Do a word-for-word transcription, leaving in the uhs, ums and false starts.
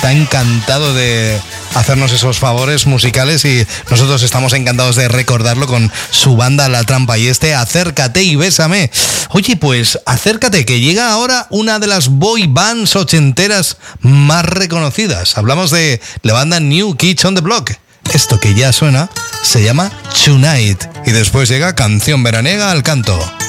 está encantado de hacernos esos favores musicales y nosotros estamos encantados de recordarlo con su banda La Trampa y este Acércate y Bésame. Oye, pues acércate, que llega ahora una de las boy bands ochenteras más reconocidas. Hablamos de la banda New Kids on the Block. Esto que ya suena se llama Tonight y después llega Canción Veraniega al Canto.